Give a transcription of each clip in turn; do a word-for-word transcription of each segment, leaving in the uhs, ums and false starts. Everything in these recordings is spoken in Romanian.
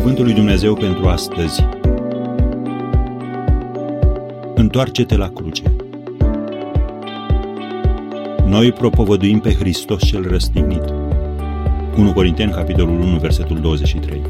Cuvântul lui Dumnezeu pentru astăzi. Întoarce-te la cruce. Noi propovăduim pe Hristos cel răstignit. unu Corinteni, capitolul unu, versetul douăzeci și trei.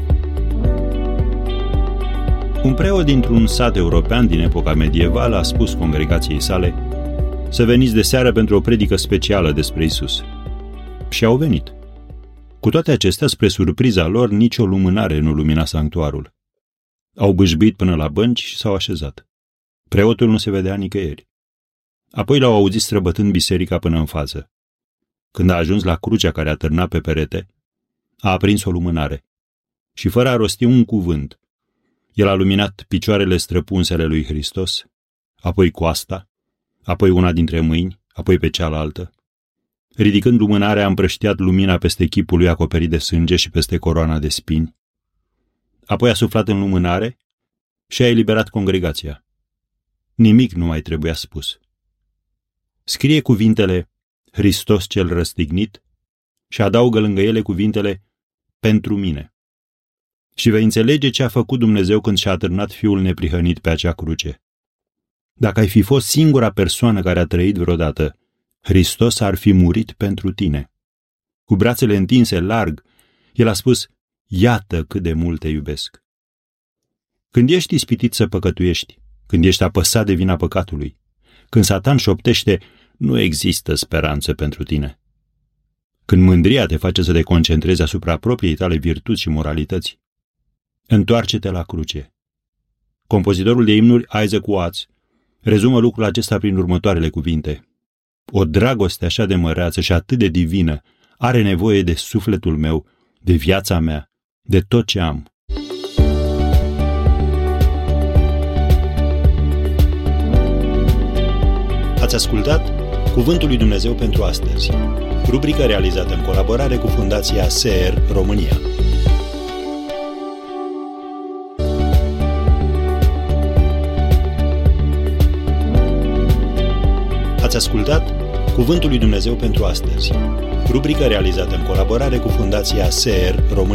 Un preot dintr-un sat european din epoca medievală a spus congregației sale să veniți de seară pentru o predică specială despre Isus. Și au venit. Cu toate acestea, spre surpriza lor, nicio lumânare nu lumina sanctuarul. Au bâșbuit până la bănci și s-au așezat. Preotul nu se vedea nicăieri. Apoi l-au auzit străbătând biserica până în față. Când a ajuns la crucea care atârna pe perete, a aprins o lumânare și, fără a rosti un cuvânt, el a luminat picioarele străpunse ale lui Hristos, apoi coasta, apoi una dintre mâini, apoi pe cealaltă. Ridicând lumânarea, a împrăștiat lumina peste chipul lui acoperit de sânge și peste coroana de spini. Apoi a suflat în lumânare și a eliberat congregația. Nimic nu mai trebuia spus. Scrie cuvintele Hristos cel răstignit și adaugă lângă ele cuvintele pentru mine. Și vei înțelege ce a făcut Dumnezeu când și-a atârnat Fiul neprihănit pe acea cruce. Dacă ai fi fost singura persoană care a trăit vreodată, Hristos ar fi murit pentru tine. Cu brațele întinse larg, El a spus, iată cât de mult te iubesc. Când ești ispitit să păcătuiești, când ești apăsat de vina păcatului, când Satan șoptește, nu există speranță pentru tine. Când mândria te face să te concentrezi asupra propriei tale virtuți și moralități, întoarce-te la cruce. Compozitorul de imnuri Isaac Watts rezumă lucrul acesta prin următoarele cuvinte. O dragoste așa de măreață și atât de divină are nevoie de sufletul meu, de viața mea, de tot ce am. Ați ascultat Cuvântul lui Dumnezeu pentru astăzi, rubrică realizată în colaborare cu Fundația S E R România. Ați ascultat Cuvântul lui Dumnezeu pentru astăzi, rubrică realizată în colaborare cu Fundația S E R România.